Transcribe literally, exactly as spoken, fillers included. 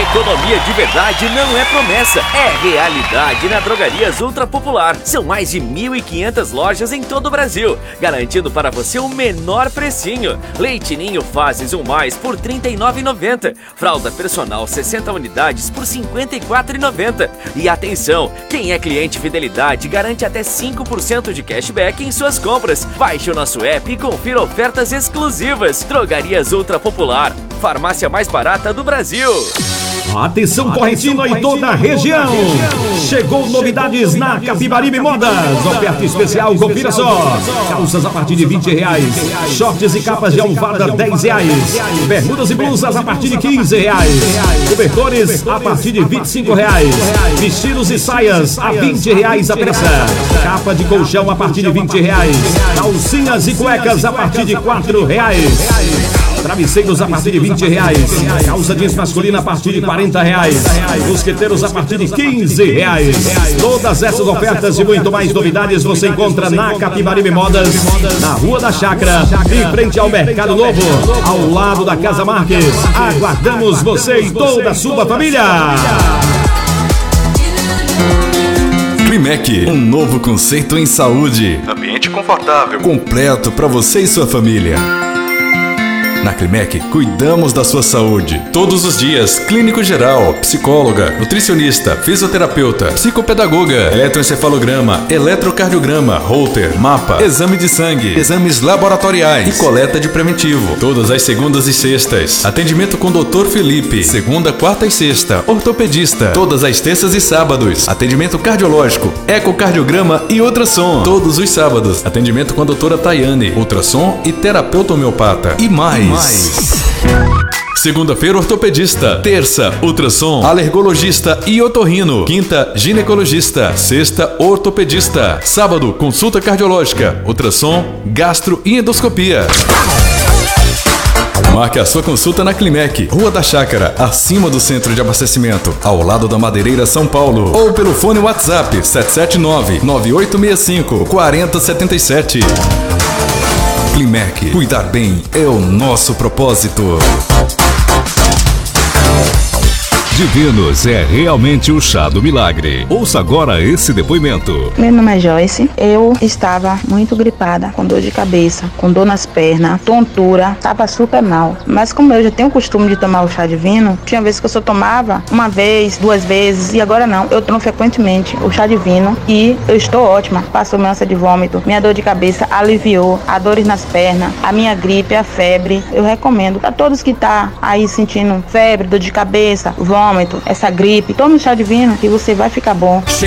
Economia de verdade não é promessa, é realidade na Drogarias Ultra Popular. São mais de mil e quinhentas lojas em todo o Brasil, garantindo para você o menor precinho. Leite Ninho Fases um mais por trinta e nove reais e noventa centavos. Fralda Personal sessenta unidades por cinquenta e quatro reais e noventa centavos. E atenção, quem é cliente Fidelidade garante até cinco por cento de cashback em suas compras. Baixe o nosso app e confira ofertas exclusivas. Drogarias Ultra Popular, farmácia mais barata do Brasil. Atenção correntina e toda a região. Chegou novidades na Capibaribe Modas. Oferta especial, confira só. Calças a partir de vinte reais. Shorts e capas de almofada dez reais. Bermudas e blusas a partir de quinze reais. Cobertores a partir de vinte e cinco reais. Vestidos e saias a vinte reais a peça. Capa de colchão a partir de vinte reais. Calcinhas e cuecas a partir de quatro reais. Travesseiros a partir de vinte reais. Calça jeans masculina a partir de quarenta reais. Mosqueteiros a partir de quinze reais. Todas essas ofertas e muito mais novidades você encontra na Capibaribe Modas, na Rua da Chácara, em frente ao Mercado Novo, ao lado da Casa Marques. Aguardamos você e toda a sua família. Climec, um novo conceito em saúde. Ambiente confortável, completo para você e sua família. Na Climec, cuidamos da sua saúde. Todos os dias, clínico geral, psicóloga, nutricionista, fisioterapeuta, psicopedagoga, eletroencefalograma, eletrocardiograma, holter, mapa, exame de sangue, exames laboratoriais e coleta de preventivo. Todas as segundas e sextas. Atendimento com doutor Felipe. Segunda, quarta e sexta. Ortopedista. Todas as terças e sábados. Atendimento cardiológico, ecocardiograma e ultrassom. Todos os sábados. Atendimento com a doutora Tayane. Ultrassom e terapeuta homeopata. E mais. Mais. Segunda-feira, ortopedista. Terça, ultrassom, alergologista e otorrino. Quinta, ginecologista. Sexta, ortopedista. Sábado, consulta cardiológica, ultrassom, gastro e endoscopia. Marque a sua consulta na Climec, Rua da Chácara, acima do centro de abastecimento, ao lado da Madeireira, São Paulo. Ou pelo fone WhatsApp sete sete nove, nove oito seis cinco, quatro zero sete sete. Climec, cuidar bem é o nosso propósito. Divinos é realmente o chá do milagre. Ouça agora esse depoimento. Meu nome é Joyce. Eu estava muito gripada, com dor de cabeça, com dor nas pernas, tontura, estava super mal. Mas como eu já tenho o costume de tomar o chá divino, tinha vezes que eu só tomava uma vez, duas vezes, e agora não. Eu tomo frequentemente o chá divino e eu estou ótima. Passou minha ânsia de vômito, minha dor de cabeça aliviou, a dores nas pernas, a minha gripe, a febre. Eu recomendo para todos que tá aí sentindo febre, dor de cabeça, vômito, essa gripe, tome o chá divino que você vai ficar bom.